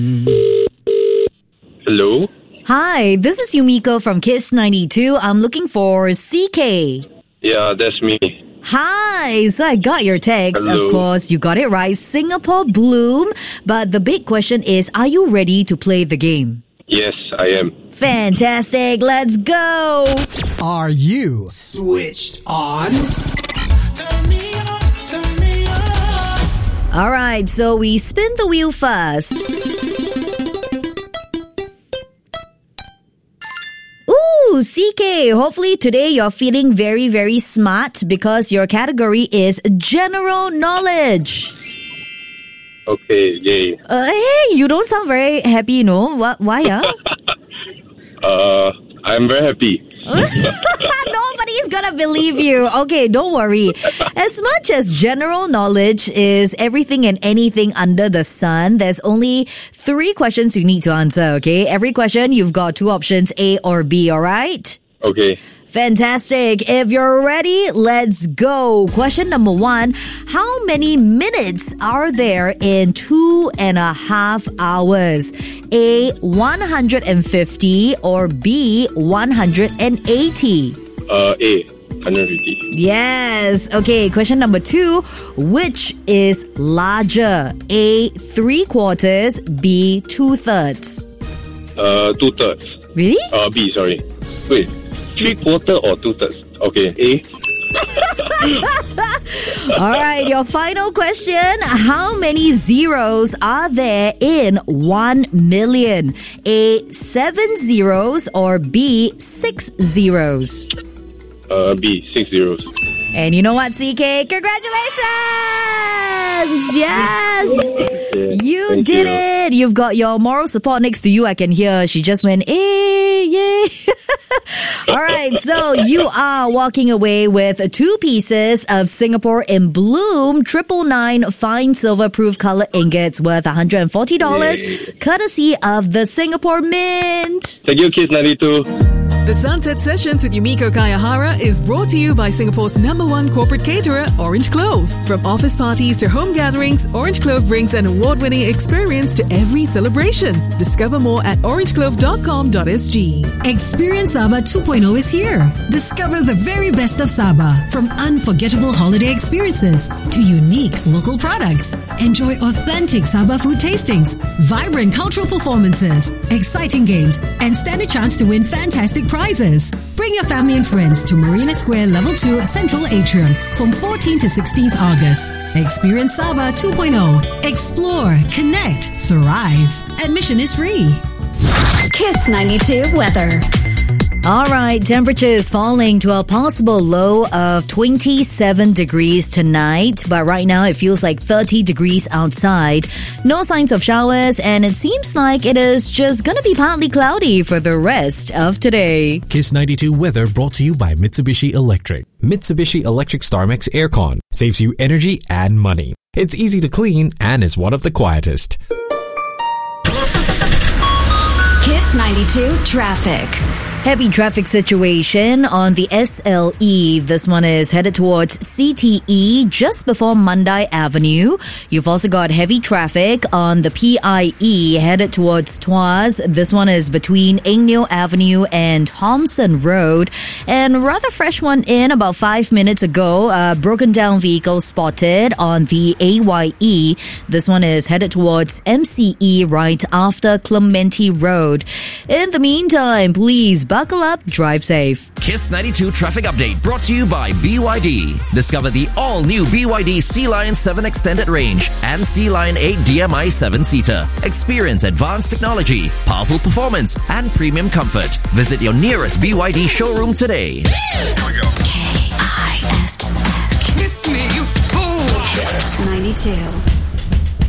Hello? Hi, this is Yumiko from Kiss 92. I'm looking for CK. Yeah, that's me. Hi, so I got your text. Hello. Of course, you got it right. Singapore Bloom. But the big question is, are you ready to play the game? Yes, I am. Fantastic. Let's go. Are you switched on? All right, so we spin the wheel first. Ooh, CK, hopefully today you're feeling very, very smart because your category is general knowledge. Okay, yay. Hey, you don't sound very happy, you know. Why, I'm very happy. Nobody's gonna believe you. Okay, don't worry. As much as general knowledge is everything and anything under the sun, there's only 3 questions you need to answer, okay? Every question, you've got 2 options, A or B, alright? Okay. Fantastic. If you're ready, let's go. Question number 1. How many minutes are there in 2.5 hours? A, 150 or B, 180? A, 150. Yes. Okay, question number 2. Which is larger? A, 3/4, B, 2/3? 2/3. Really? B, sorry. Wait, 3/4 or 2/3? Okay, A. All right, your final question. How many zeros are there in 1 million? A, 7 zeros or B, 6 zeros? B, 6 zeros. And you know what, CK? Congratulations! Yes! You Thank did you. it! You've got your moral support next to you. I can hear she just went, yay! All right, so you are walking away with 2 pieces of Singapore in Bloom 999 fine silver proof color ingots worth $140, Yay. courtesy of the Singapore Mint. Thank you, Kiss 92. The Sunset Sessions with Yumiko Kayahara is brought to you by Singapore's #1 corporate caterer, Orange Clove. From office parties to home gatherings, Orange Clove brings an award-winning experience to every celebration. Discover more at orangeclove.com.sg. Experience Sabah 2.0 is here. Discover the very best of Sabah, from unforgettable holiday experiences to unique local products. Enjoy authentic Sabah food tastings, vibrant cultural performances, exciting games, and stand a chance to win fantastic prizes. Bring your family and friends to Marina Square Level 2 Central Atrium from 14th to 16th August. Experience Sabah 2.0. Explore, connect, thrive. Admission is free. Kiss 92 weather. All right, temperature is falling to a possible low of 27 degrees tonight, but right now it feels like 30 degrees outside. No signs of showers, and it seems like it is just going to be partly cloudy for the rest of today. Kiss 92 weather brought to you by Mitsubishi Electric. Mitsubishi Electric StarMax Aircon saves you energy and money. It's easy to clean and is one of the quietest. Kiss 92 traffic. Heavy traffic situation on the SLE. This one is headed towards CTE just before Mandai Avenue. You've also got heavy traffic on the PIE headed towards Tuas. This one is between Eng Neo Avenue and Thompson Road. And rather fresh one in about 5 minutes ago. Broken down vehicle spotted on the AYE. This one is headed towards MCE right after Clementi Road. In the meantime, please buckle up, drive safe. Kiss 92 traffic update brought to you by BYD. Discover the all-new BYD Sea Lion 7 Extended Range and Sea Lion 8 DMI 7-seater. Experience advanced technology, powerful performance, and premium comfort. Visit your nearest BYD showroom today. Kiss. Kiss me, you fool. Kiss 92.